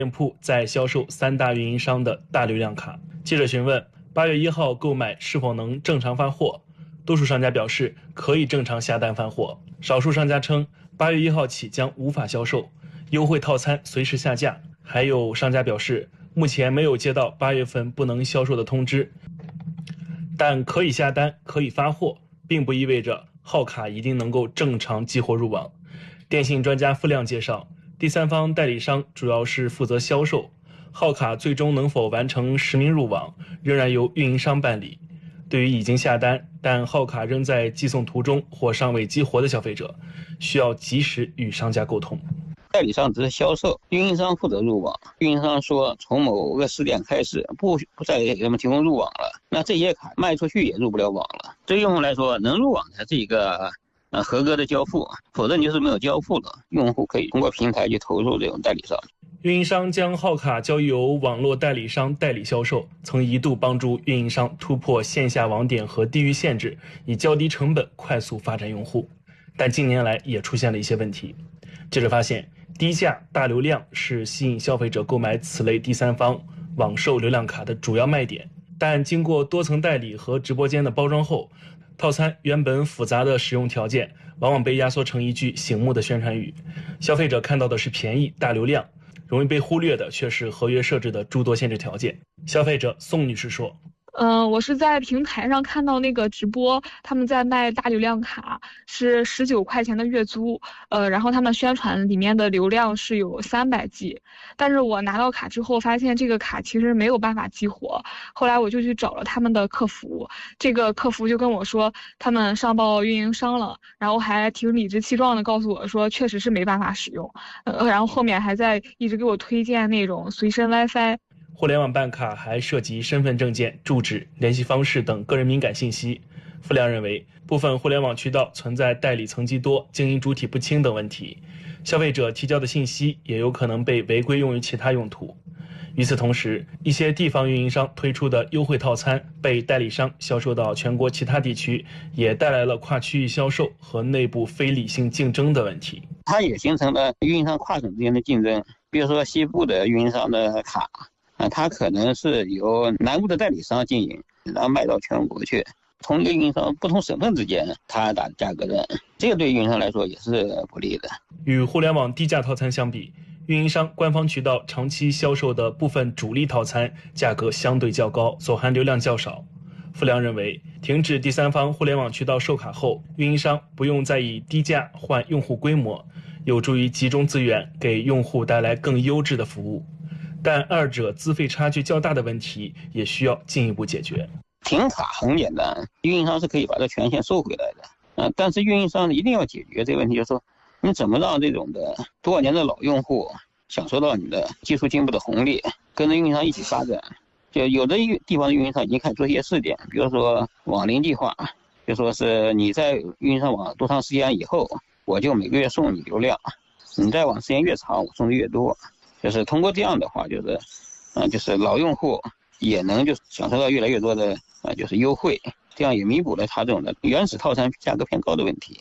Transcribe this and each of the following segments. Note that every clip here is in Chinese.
店铺在销售3大运营商的大流量卡。记者询问8月1号购买是否能正常发货，多数商家表示可以正常下单发货，少数商家称8月1号起将无法销售，优惠套餐随时下架。还有商家表示目前没有接到8月份不能销售的通知，但可以下单可以发货，并不意味着号卡一定能够正常激活入网。电信专家付亮介绍，第三方代理商主要是负责销售，号卡最终能否完成实名入网仍然由运营商办理。对于已经下单但号卡仍在寄送途中或尚未激活的消费者，需要及时与商家沟通。 代理商只是销售，运营商负责入网。运营商说从某个时点开始不再给他们提供入网了，那这些卡卖出去也入不了网了。对于用户来说，能入网才是一个合格的交付，否则你就是没有交付了。用户可以通过平台去投诉这种代理商。 运营商将号卡交由网络代理商代理销售，曾一度帮助运营商突破线下网点和地域限制，以较低成本快速发展用户。但近年来也出现了一些问题。记者发现，低价大流量是吸引消费者购买此类第三方网售流量卡的主要卖点，但经过多层代理和直播间的包装后，套餐原本复杂的使用条件往往被压缩成一句醒目的宣传语，消费者看到的是便宜大流量，容易被忽略的却是合约设置的诸多限制条件。消费者宋女士说， 我是在平台上看到那个直播，他们在卖大流量卡，是19块钱的月租，然后他们宣传里面的流量是有300G，但是我拿到卡之后发现这个卡其实没有办法激活，后来我就去找了他们的客服，这个客服就跟我说他们上报运营商了，然后还挺理直气壮的告诉我说确实是没办法使用，然后后面还在一直给我推荐那种随身 WiFi。 互联网办卡还涉及身份证件、住址、联系方式等个人敏感信息。付亮认为，部分互联网渠道存在代理层级多、经营主体不清等问题，消费者提交的信息也有可能被违规用于其他用途。与此同时，一些地方运营商推出的优惠套餐被代理商销售到全国其他地区，也带来了跨区域销售和内部非理性竞争的问题。 它也形成了运营商跨省之间的竞争，比如说西部的运营商的卡，它可能是由南部的代理商经营，然后卖到全国去。同一个运营商不同省份之间，它打价格战，这个对运营商来说也是不利的。 与互联网低价套餐相比，运营商官方渠道长期销售的部分主力套餐价格相对较高，所含流量较少。付亮认为，停止第三方互联网渠道售卡后，运营商不用再以低价换用户规模，有助于集中资源给用户带来更优质的服务。但二者资费差距较大的问题也需要进一步解决。 停卡很简单，运营商是可以把这权限收回来的，但是运营商一定要解决这个问题，就是说你怎么让这种的多少年的老用户享受到你的技术进步的红利，跟着运营商一起发展。就有的地方的运营商已经开始做一些试点，比如说网龄计划，就说是你在运营商网多长时间以后，我就每个月送你流量，你在网时间越长，我送的越多。就是通过这样的话，就是老用户也能就享受到越来越多的就是优惠，这样也弥补了他这种的原始套餐价格偏高的问题。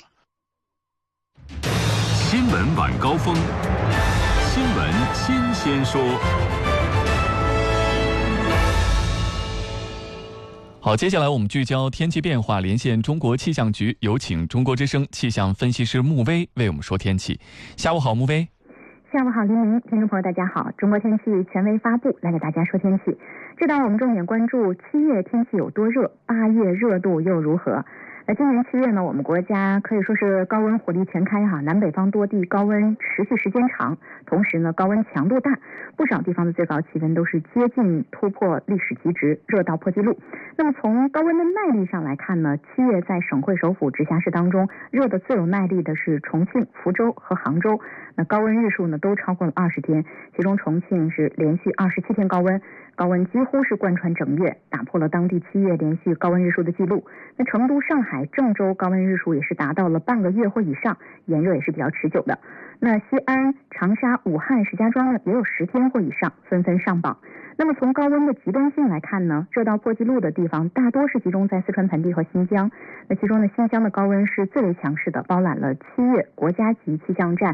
新闻晚高峰，新闻新鲜说。 好，接下来我们聚焦天气变化，连线中国气象局，有请中国之声气象分析师穆威为我们说天气。下午好，穆威。 下午好，黎明，听众朋友大家好，中国天气权威发布，来给大家说天气。这档我们重点关注7月天气有多热，8月热度又如何。今年7月呢，我们国家可以说是高温火力全开哈，南北方多地高温持续时间长，同时呢高温强度大，不少地方的最高气温都是接近突破历史极值，热到破纪录。那么从高温的耐力上来看呢，7月在省会首府直辖市当中，热的最有耐力的是重庆、福州和杭州，那高温日数呢都超过了20天，其中重庆是连续27天高温，高温几乎是贯穿整月，打破了当地7月连续高温日数的记录。那成都、上海、郑州高温日数也是达到了半个月或以上，炎热也是比较持久的。那西安、长沙、武汉、石家庄呢也有10天或以上，纷纷上榜。那么从高温的极端性来看呢，热到破纪录的地方大多是集中在四川盆地和新疆。那其中呢，新疆的高温是最为强势的，包揽了7月国家级气象站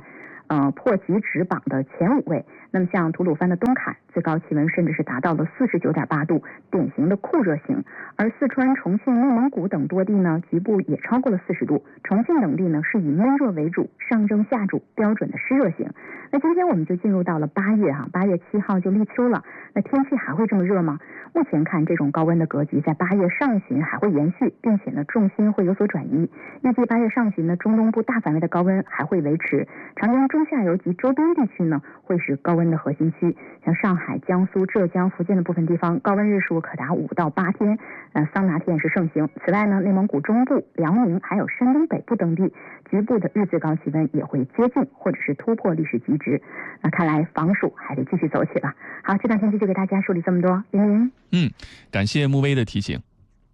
破极值榜的前5位。那么像吐鲁番的东坎，最高气温甚至是达到了49.8度，典型的酷热型。而四川、重庆、内蒙古等多地呢，局部也超过了40度。重庆等地呢是以闷热为主，上蒸下煮，标准的湿热型。那今天我们就进入到了8月8月7号就立秋了。那天气还会这么热吗？目前看，这种高温的格局在8月上旬还会延续，并且呢重心会有所转移。预计8月上旬呢，中东部大范围的高温还会维持，长江中下游及周边地区呢会是高温的核心区。像上海、江苏、浙江、福建的部分地方，高温日数可达5到8天，桑拿天是盛行。此外呢，内蒙古中部、辽宁还有山东北部等地，局部的日最高气温也会接近或者是突破历史极值。那看来防暑还得继续走起了。好，这段天气就给大家梳理这么多。玲玲， 感谢穆威的提醒。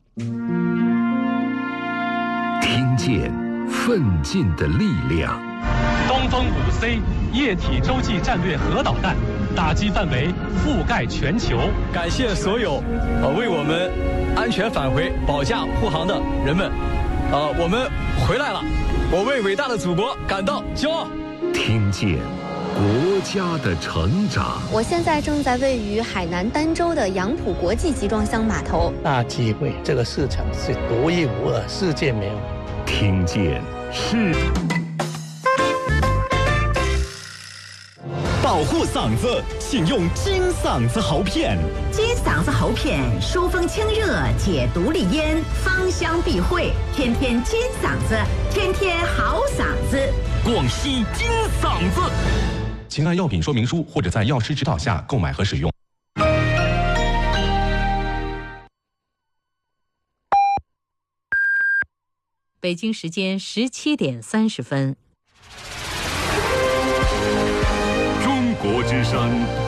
听见奋进的力量。 东风5C 液体洲际战略核导弹，打击范围覆盖全球。 感谢所有为我们安全返回、保驾护航的人们。我们回来了，我为伟大的祖国感到骄傲。 听见国家的成长。 我现在正在位于海南儋州的杨浦国际集装箱码头。 大机会，这个市场是独一无二，世界没有。 听见是保护嗓子，请用金嗓子喉片。 金嗓子喉片疏风清热，解毒利咽，芳香避秽，天天金嗓子，天天好嗓子。 广西金嗓子，请按药品说明书或者在药师指导下购买和使用。 北京时间17点30分。 中国之声